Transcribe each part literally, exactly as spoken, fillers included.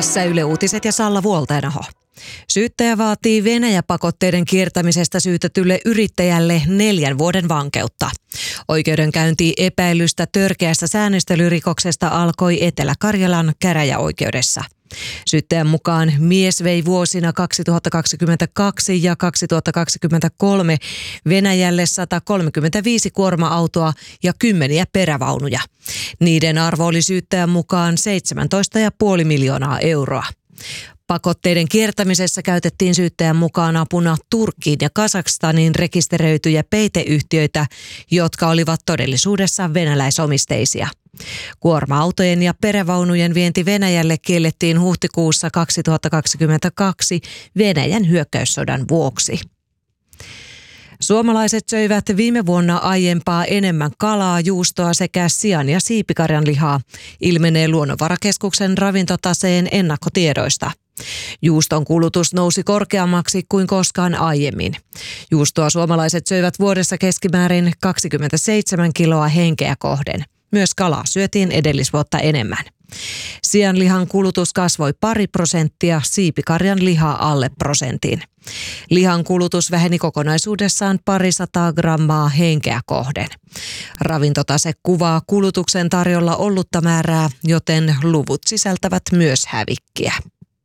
Tässä Yle Uutiset ja Salla Vuoltenaho. Syyttäjä vaatii Venäjä-pakotteiden kiertämisestä syytetylle yrittäjälle neljän vuoden vankeutta. Oikeudenkäynti epäilystä törkeästä säännöstelyrikoksesta alkoi Etelä-Karjalan käräjäoikeudessa. Syyttäjän mukaan mies vei vuosina kaksituhattakaksikymmentäkaksi ja kaksituhattakaksikymmentäkolme Venäjälle sata kolmekymmentäviisi kuorma-autoa ja kymmeniä perävaunuja. Niiden arvo oli syyttäjän mukaan seitsemäntoista pilkku viisi miljoonaa euroa. Pakotteiden kiertämisessä käytettiin syyttäjän mukaan apuna Turkkiin ja Kazakstaniin rekisteröityjä peiteyhtiöitä, jotka olivat todellisuudessa venäläisomisteisia. Kuorma-autojen ja perävaunujen vienti Venäjälle kiellettiin huhtikuussa kaksituhattakaksikymmentäkaksi Venäjän hyökkäyssodan vuoksi. Suomalaiset söivät viime vuonna aiempaa enemmän kalaa, juustoa sekä sian- ja siipikarjan lihaa, ilmenee Luonnonvarakeskuksen ravintotaseen ennakkotiedoista. Juuston kulutus nousi korkeammaksi kuin koskaan aiemmin. Juustoa suomalaiset söivät vuodessa keskimäärin kaksikymmentäseitsemän kiloa henkeä kohden. Myös kalaa syötiin edellisvuotta enemmän. Sianlihan kulutus kasvoi pari prosenttia, siipikarjan lihaa alle prosentin. Lihan kulutus väheni kokonaisuudessaan parisataa grammaa henkeä kohden. Ravintotase kuvaa kulutuksen tarjolla ollutta määrää, joten luvut sisältävät myös hävikkiä.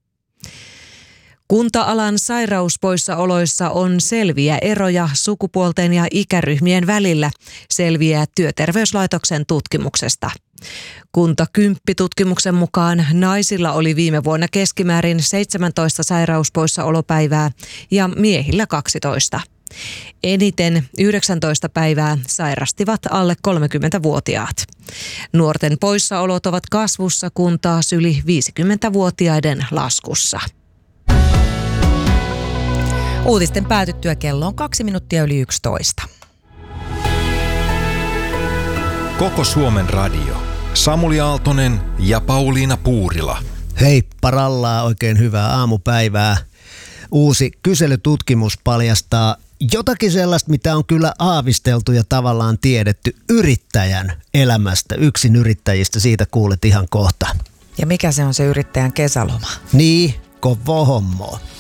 Kunta-alan sairauspoissaoloissa on selviä eroja sukupuolten ja ikäryhmien välillä, selviää Työterveyslaitoksen tutkimuksesta. Kunta kymmenen-tutkimuksen mukaan naisilla oli viime vuonna keskimäärin seitsemäntoista sairauspoissaolopäivää ja miehillä kaksitoista. Eniten yhdeksäntoista päivää sairastivat alle kolmekymmentävuotiaat. Nuorten poissaolot ovat kasvussa, kun taas yli viisikymmentävuotiaiden laskussa. Uutisten päätyttyä kello on kaksi minuuttia yli yksitoista. Koko Suomen radio. Samuli Aaltonen ja Pauliina Puurila. Hei parallaa, oikein hyvää aamupäivää. Uusi kyselytutkimus paljastaa jotakin sellaista, mitä on kyllä aavisteltu ja tavallaan tiedetty yrittäjän elämästä. Yksin yrittäjistä, siitä kuulet ihan kohta. Ja mikä se on se yrittäjän kesäloma? Niin, kovo hommo.